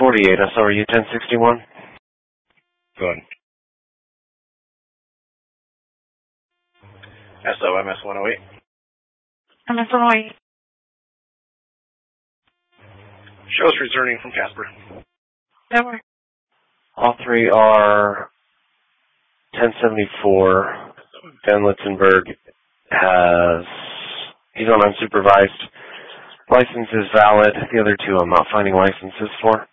48, SRU 1061. Go ahead. SOMS 108. MS 108. Show us returning from Casper. Over. All three are 1074. Ben Litzenberg he's on unsupervised. License is valid. The other two I'm not finding licenses for.